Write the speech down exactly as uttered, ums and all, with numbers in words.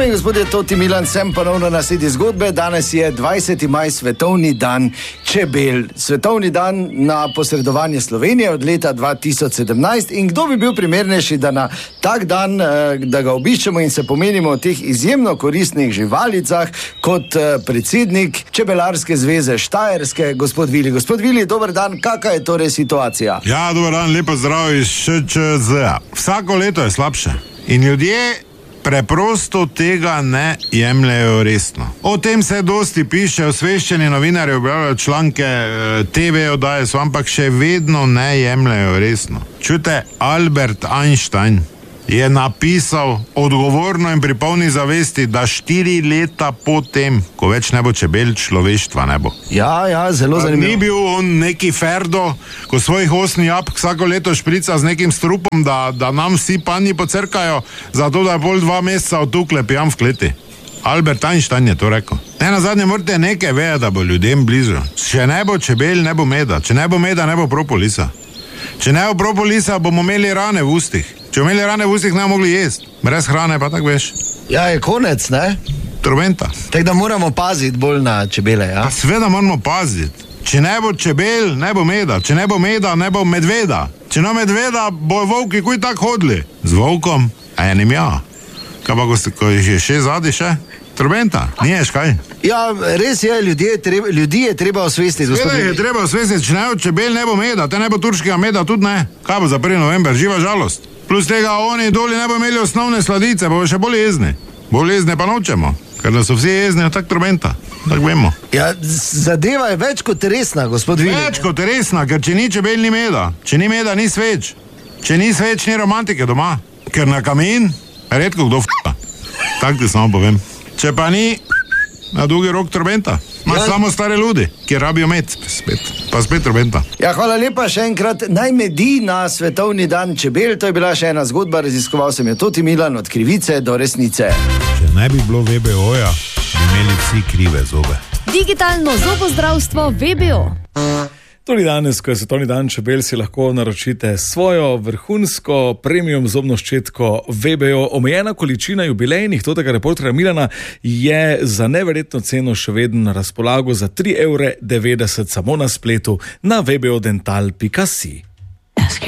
Dame in gospodje, Toti Milan, sem ponovno na sledi zgodbe. Danes je dvajseti maj, svetovni dan čebel. Svetovni dan na posredovanje Slovenije od leta dva tisoč sedemnajst. In kdo bi bil primernejši, da na tak dan, da ga obiščemo in se pomenimo o teh izjemno koristnih živalicah, kot predsednik Čebelarske zveze Štajerske, gospod Vili. Gospod Vili, dober dan, kakva je torej situacija? Ja, dober dan, lepo zdrav iz Š Č Z. Vsako leto je slabše. In ljudje preprosto tega ne jemljejo resno. O tem se dosti piše, osveščeni novinarji objavljajo članke, te ve oddaje so, ampak še vedno ne jemljejo resno. Čute, Albert Einstein je napisal odgovorno in pri polni zavesti, da štiri leta po tem, ko več ne bo čebel, človeštva ne bo. Ja, ja, zelo zanimivo. Ni bil on neki Ferdo, ko svojih osni jabolk vsako leto šprica z nekim strupom, da, da nam vsi panji pocrkajo, zato da je pol dva meseca otukle pijam v kleti. Albert Einstein je to rekel. Ne, na zadnje morate nekaj veja, da bo ljudem blizu. Če ne bo čebel, ne bo meda. Če ne bo meda, ne bo propolisa. Če ne bo propolisa, bomo imeli rane v ustih. Če bomo imeli rane v ustih, ne bomo mogli jesti. Brez hrane pa tako veš. Ja, je konec, ne? Trobenta. Tako da moramo paziti bolj na čebele, ja? Pa seveda moramo paziti. Če ne bo čebel, ne bo meda. Če ne bo meda, ne bo medveda. Če ne medveda, bo volki kuj tako hodili. Z volkom, a enim ja. Kaj pa, ko, ko jih je še zadi še? Trobenta, niješ kaj? Ja, res je, ljudje je treba, ljudi je treba osvestiti. Seveda je treba osvestiti, če ne bo čebel, ne bo meda, te ne bo turškega meda, tudi ne. Kaj bo za prvi november, živa žalost. Plus tega oni doli ne bo imeli osnovne sladice, bo še bolj jezni. Bolj jezne pa nočemo, ker da so vsi jezni, tak trobenta, tako vemo. Ja, zadeva je več kot resna, gospod Vili. Več kot resna, ker če ni čebel, ni meda. Če ni meda, ni sveč. Če ni sveč, ni romantike doma. Ker na kamin redko kdo f***a. Tak ti samo povem. Če pa ni, na dolgi rok trobenta. Ma ja. Samo stare ljudi, ki rabijo med, spet. Pa spet trobenta. Ja, hvala lepa še enkrat. Naj medi na svetovni dan čebel. To je bila še ena zgodba, raziskoval sem jo Toti Milan, od krivice do resnice. Če ne bi bilo V B O-ja, bi imeli vsi krive zobe. Digitalno zobozdravstvo V B O. Tudi danes, ko je svetovni dan čebel, si lahko naročite svojo vrhunsko premium zobno ščetko V B O. Omejena količina jubilejnih Totega reporterja Milana je za neverjetno ceno še vedno na razpolago za tri evre devetdeset samo na spletu na v b o dental pika si.